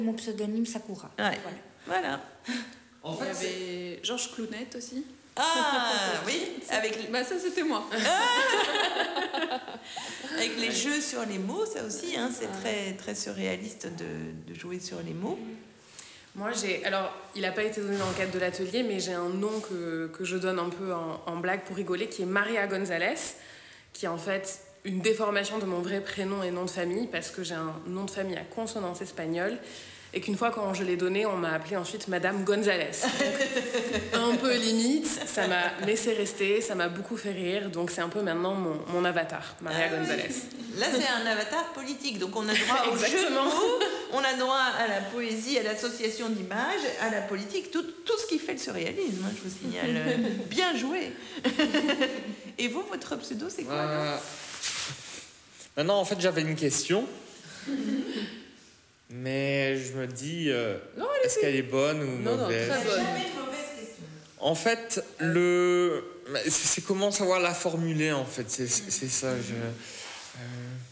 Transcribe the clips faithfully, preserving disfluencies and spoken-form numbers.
Mon pseudonyme Sakura. Ouais. Voilà. voilà. En fait, il y avait Georges Clounet aussi. Ah oui, avec bah ça c'était moi. Avec les jeux sur les mots, ça aussi, hein, c'est très très surréaliste de, de jouer sur les mots. Moi j'ai, alors il n'a pas été donné dans le cadre de l'atelier, mais j'ai un nom que que je donne un peu en, en blague pour rigoler, qui est Maria González, qui est en fait une déformation de mon vrai prénom et nom de famille, parce que j'ai un nom de famille à consonance espagnole. Et qu'une fois, quand je l'ai donné, on m'a appelée ensuite Madame González. Donc, un peu limite, ça m'a laissé rester, ça m'a beaucoup fait rire. Donc, c'est un peu maintenant mon, mon avatar, Maria ah, González. Oui. Là, c'est un avatar politique. Donc, on a droit au jeu de mots, on a droit à la poésie, à l'association d'images, à la politique, tout, tout ce qui fait le surréalisme, hein, je vous signale. Bien joué. Et vous, votre pseudo, c'est quoi euh... Maintenant, en fait, j'avais une question. Mais je me dis, euh, non, est-ce qu'elle est bonne ou non, mauvaise? Non, très bonne. Jamais de mauvaise question. En fait, le... c'est comment savoir la formuler, en fait. C'est, c'est, c'est ça, je... Euh...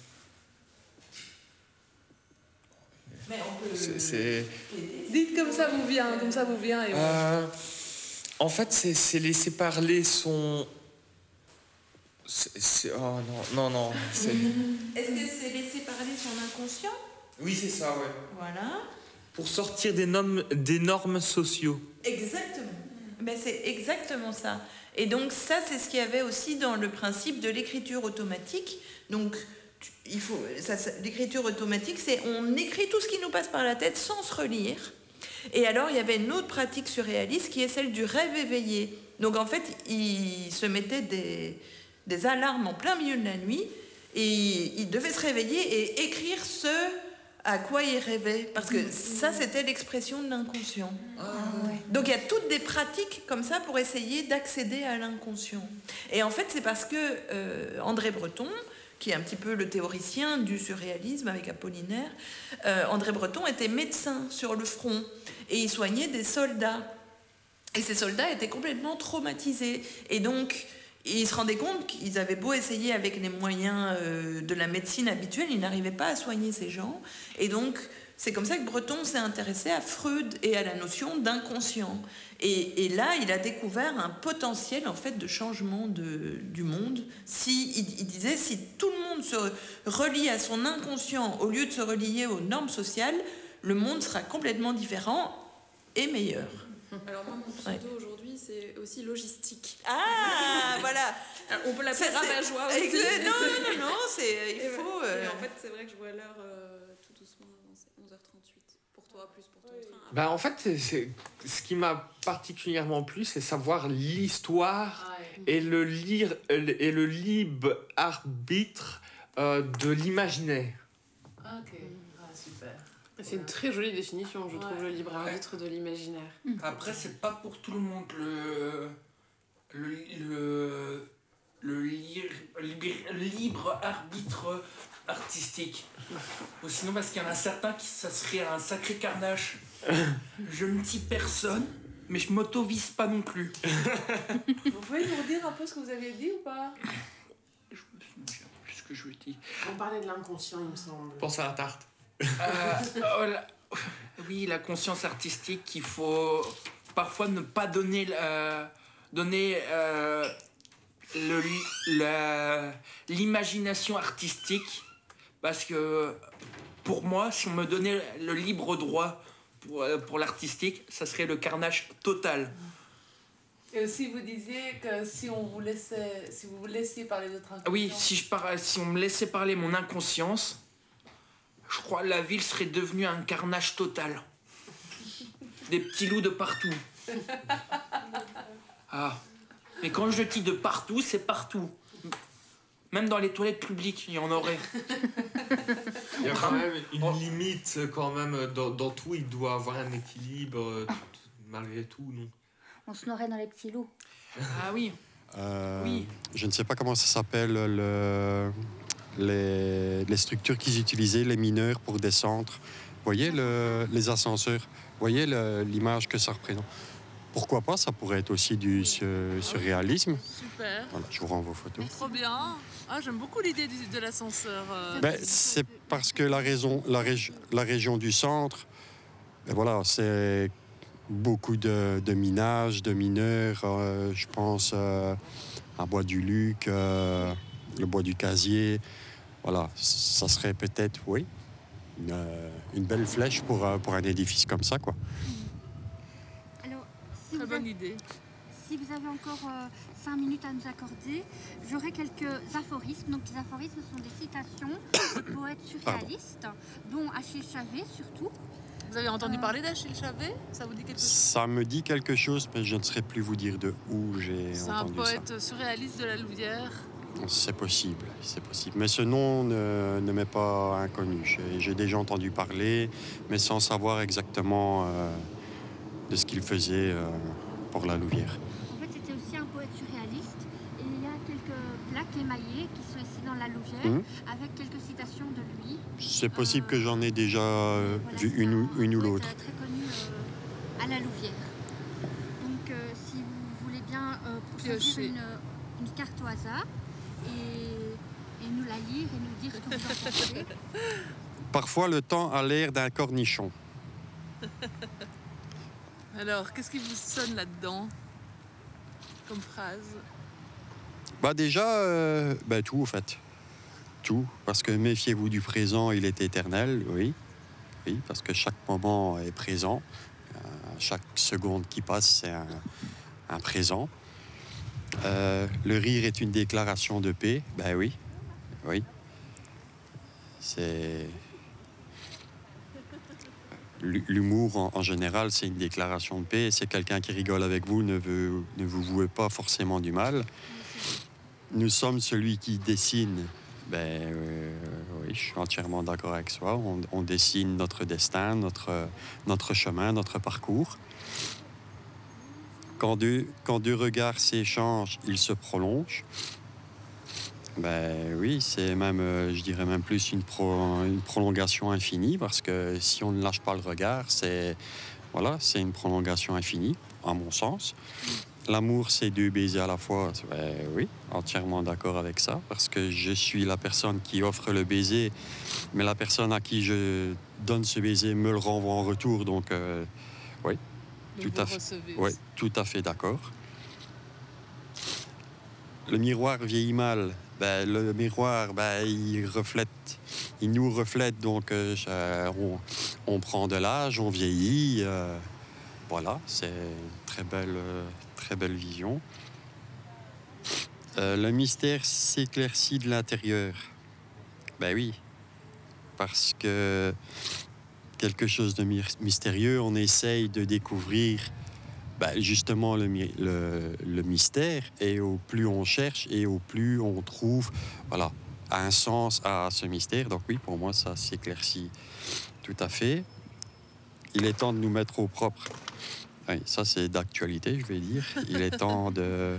Mais on peut... C'est, c'est... Dites comme ça vous vient, comme ça vous vient. Et euh... En fait, c'est, c'est laisser parler son... C'est, c'est... Oh non, non, non. C'est... Est-ce que c'est laisser parler son inconscient? Oui, c'est ça, ouais. Voilà. Pour sortir des normes, des normes sociaux. Exactement. Ben, c'est exactement ça. Et donc ça, c'est ce qu'il y avait aussi dans le principe de l'écriture automatique. Donc, tu, il faut, ça, ça, l'écriture automatique, c'est on écrit tout ce qui nous passe par la tête sans se relire. Et alors, il y avait une autre pratique surréaliste qui est celle du rêve éveillé. Donc, en fait, il se mettait des, des alarmes en plein milieu de la nuit et il devait se réveiller et écrire ce... à quoi il rêvait, parce que ça c'était l'expression de l'inconscient. Ah, ouais. Donc il y a toutes des pratiques comme ça pour essayer d'accéder à l'inconscient. Et en fait c'est parce que euh, André Breton, qui est un petit peu le théoricien du surréalisme avec Apollinaire, euh, André Breton était médecin sur le front et il soignait des soldats. Et ces soldats étaient complètement traumatisés. Et donc ils se rendaient compte qu'ils avaient beau essayer avec les moyens euh, de la médecine habituelle, ils n'arrivaient pas à soigner ces gens. Et donc, c'est comme ça que Breton s'est intéressé à Freud et à la notion d'inconscient. Et, et là, il a découvert un potentiel, en fait, de changement de, du monde. Si, il, il disait, si tout le monde se relie à son inconscient au lieu de se relier aux normes sociales, le monde sera complètement différent et meilleur. Alors moi, mon pseudo ouais. aujourd'hui, c'est aussi logistique. Ah, voilà. Alors, on peut l'appeler rabat-joie aussi. Exact. Non, non, non, non, c'est, il et faut... Ouais. Euh... Et en fait, c'est vrai que je vois l'heure euh, tout doucement avancer, onze heures trente-huit. Pour toi, plus pour ton oui. train. Ben, en fait, c'est, c'est, ce qui m'a particulièrement plu, c'est savoir l'histoire ah, ouais. et, le lire, et le libre arbitre euh, de l'imaginaire. Ah, ok. Ah, super. C'est une très jolie définition, je ouais. trouve, le libre arbitre de l'imaginaire. Après, c'est pas pour tout le monde le le le, le, li- le libre arbitre artistique. Ou sinon, parce qu'il y en a certains qui ça serait un sacré carnage. Je ne dis personne, mais je m'auto-vise pas non plus. Vous pouvez nous dire un peu ce que vous avez dit ou pas? Je me souviens plus ce que je dis. On parlait de l'inconscient, il me semble. Pense à la tarte. Euh, oh, la... Oui, la conscience artistique qu'il faut parfois ne pas donner, euh, donner euh, le, la, l'imagination artistique, parce que pour moi, si on me donnait le libre droit pour, pour l'artistique, ça serait le carnage total. Et aussi, vous disiez que si on vous laissait, si vous vous laissiez parler votre inconscience... Oui, si, je par... si on me laissait parler mon inconscience, je crois que la ville serait devenue un carnage total. Des petits loups de partout. Ah. Mais quand je dis de partout, c'est partout. Même dans les toilettes publiques, il y en aurait. Il y a quand même une limite, quand même, dans, dans tout. Il doit avoir un équilibre, malgré tout, non? On se noierait dans les petits loups. Ah oui. Euh, oui. Je ne sais pas comment ça s'appelle, le... Les, les structures qu'ils utilisaient, les mineurs, pour descendre. Vous voyez le, les ascenseurs? Vous voyez le, l'image que ça représente? Pourquoi pas? Ça pourrait être aussi du sur, surréalisme. Super. Voilà, je vous rends vos photos. Trop bien. Ah, j'aime beaucoup l'idée du, de l'ascenseur. Euh... Ben, c'est parce que la, raison, la, régi- la région du centre Et voilà, c'est beaucoup de, de minage, de mineurs. Euh, je pense euh, à Bois du Luc, euh, le Bois du Casier. Voilà, ça serait peut-être, oui, une, euh, une belle flèche pour, euh, pour un édifice comme ça, quoi. Alors, si Très vous, bonne avez, idée. si vous avez encore euh, cinq minutes à nous accorder, j'aurai quelques aphorismes. Donc, les aphorismes sont des citations de poètes surréalistes, dont Achille Chavée surtout. Vous avez entendu Euh. parler d'Achille Chavée? Ça vous dit quelque chose? Ça me dit quelque chose, mais je ne saurais plus vous dire de où j'ai C'est un entendu poète surréaliste de la Louvière. ça. C'est possible, c'est possible. Mais ce nom ne, ne m'est pas inconnu. J'ai, j'ai déjà entendu parler, mais sans savoir exactement euh, de ce qu'il faisait euh, pour la Louvière. En fait, c'était aussi un poète surréaliste. Et il y a quelques plaques émaillées qui sont ici dans la Louvière, Mhm. avec quelques citations de lui. C'est possible Euh, que j'en ai déjà euh, Voilà, vu c'est une, ou- un une ou poète, l'autre. euh, très connu euh, à la Louvière. Donc, euh, si vous voulez bien euh, choisir Piocher. une, une carte au hasard et, et nous la lire et nous dire ce que vous en pensez. Parfois, le temps a l'air d'un cornichon. Alors, qu'est-ce qui vous sonne là-dedans comme phrase? Bah déjà, euh, bah tout, en fait. Tout. Parce que méfiez-vous du présent, il est éternel, oui. Oui, parce que chaque moment est présent. Euh, chaque seconde qui passe, c'est un, un présent. Euh, le rire est une déclaration de paix. Ben oui, oui. C'est... L'hu- L'humour, en, en général, c'est une déclaration de paix. C'est quelqu'un qui rigole avec vous, ne, veut, ne vous voulez pas forcément du mal. Nous sommes celui qui dessine. Ben euh, oui, je suis entièrement d'accord avec soi. On, on dessine notre destin, notre, notre chemin, notre parcours. Quand deux, quand deux regards s'échangent, ils se prolongent. Ben oui, c'est même, euh, je dirais même plus une, pro- une prolongation infinie, parce que si on ne lâche pas le regard, c'est voilà, c'est une prolongation infinie, à mon sens. L'amour, c'est deux baisers à la fois. Ben oui, entièrement d'accord avec ça, parce que je suis la personne qui offre le baiser, mais la personne à qui je donne ce baiser me le renvoie en retour, donc euh, oui, Donc tout vous à fait. recevez Oui, aussi. tout à fait d'accord. Le miroir vieillit mal. Ben, le miroir, ben, il reflète, il nous reflète, donc euh, ça- on, on prend de l'âge, on vieillit. euh, voilà, c'est une très belle, euh, très belle vision. Euh, le mystère s'éclaircit de l'intérieur. Ben oui, parce que quelque chose de my- mystérieux, on essaye de découvrir ben, justement le, mi- le, le mystère, et au plus on cherche et au plus on trouve voilà, un sens à ce mystère. Donc oui, pour moi, ça s'éclaircit tout à fait. Il est temps de nous mettre au propre. Oui, ça, c'est d'actualité, je vais dire. Il est temps de,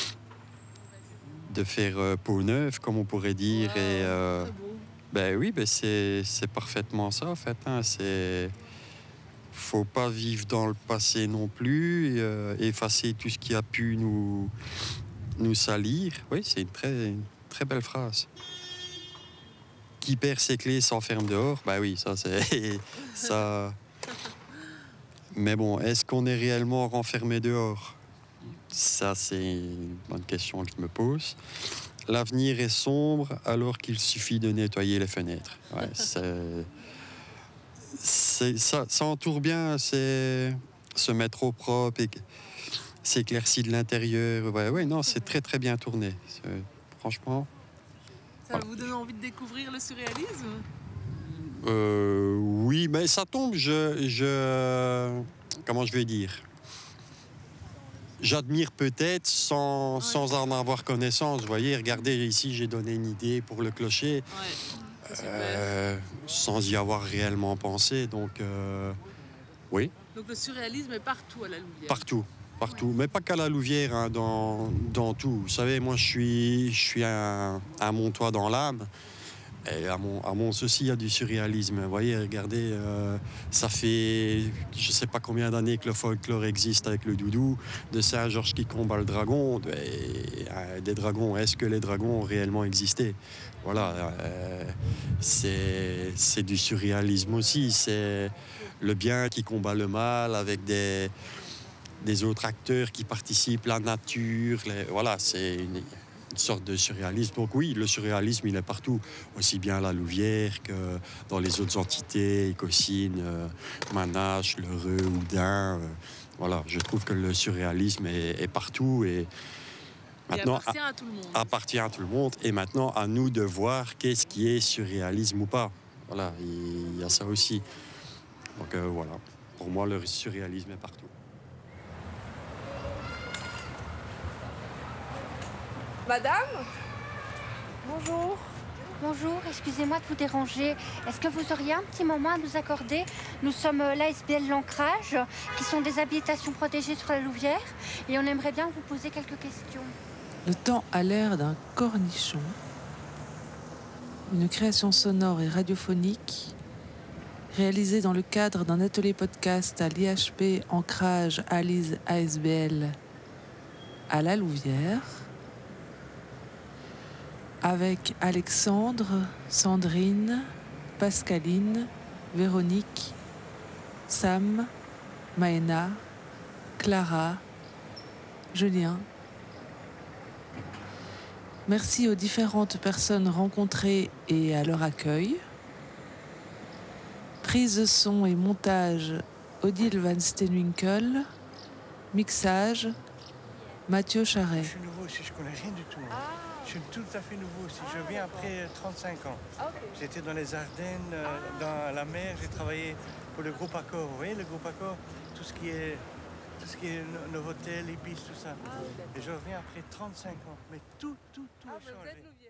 de faire euh, peau neuve, comme on pourrait dire. Wow, et euh, très beau. ben oui, ben c'est, c'est parfaitement ça, en fait. Hein. C'est... faut pas vivre dans le passé non plus, et, euh, effacer tout ce qui a pu nous, nous salir. Oui, c'est une très, une très belle phrase. Qui perd ses clés s'enferme dehors. Ben oui, ça, c'est... ça... Mais bon, est-ce qu'on est réellement renfermé dehors? Ça, c'est une bonne question que je me pose. L'avenir est sombre alors qu'il suffit de nettoyer les fenêtres. Ouais, c'est... c'est- ça, ça entoure bien, c'est se mettre au propre et s'éclaircir de l'intérieur. Ouais, ouais, non, c'est très très bien tourné. C'est- franchement, Ça vous donne envie de découvrir le surréalisme? euh, oui, mais ça tombe. Je, je, comment je vais dire J'admire peut-être sans, sans en avoir connaissance. Vous voyez, regardez ici, j'ai donné une idée pour le clocher. Ouais, c'est super. Euh, sans y avoir réellement pensé. Donc, euh, oui, Donc le surréalisme est partout à la Louvière. partout. Partout. Mais pas qu'à la Louvière, hein, dans, dans tout. Vous savez, moi, je suis, je suis un, un Montois dans l'âme. Et à mon, à Mons aussi, il y a du surréalisme. Vous voyez, regardez, euh, ça fait je ne sais pas combien d'années que le folklore existe avec le doudou, de Saint-Georges qui combat le dragon. Et, euh, des dragons, est-ce que les dragons ont réellement existé? Voilà, euh, c'est c'est du surréalisme aussi. C'est le bien qui combat le mal, avec des, des autres acteurs qui participent, la nature. Les, voilà, c'est une, une sorte de surréalisme. Donc oui, le surréalisme, il est partout. Aussi bien à la Louvière que dans les autres entités, Écosine, euh, Manache, L'Heureux, Houdin. Euh, voilà, je trouve que le surréalisme est, est partout et maintenant, il appartient à tout le monde. Appartient à tout le monde. Et maintenant, à nous de voir qu'est-ce qui est surréalisme ou pas. Voilà, il y a ça aussi. Donc euh, voilà, pour moi, le surréalisme est partout. Madame ? Bonjour. Bonjour, excusez-moi de vous déranger. Est-ce que vous auriez un petit moment à nous accorder? Nous sommes l'A S B L L'Ancrage, qui sont des habitations protégées sur la Louvière, et on aimerait bien vous poser quelques questions. Le temps a l'air d'un cornichon. Une création sonore et radiophonique réalisée dans le cadre d'un atelier podcast à l'I H P Ancrage Alise A S B L à la Louvière, avec Alexandre, Sandrine, Pascaline, Véronique, Sam, Maëna, Clara, Julien. Merci aux différentes personnes rencontrées et à leur accueil. Prise de son et montage, Odile Van Steenwinkel. Mixage, Mathieu Charret. Je suis nouveau ici, je connais rien du tout. Ah. Je suis tout à fait nouveau ici. Je viens après trente-cinq ans. Ah, okay. J'étais dans les Ardennes, euh, ah. dans la mer. J'ai travaillé pour le groupe Accor. Vous voyez le groupe Accor, tout ce qui est, tout ce qui est Novotel, Ibis, tout ça. Ah, et je reviens après trente-cinq ans. Mais tout, tout, tout ah, a changé.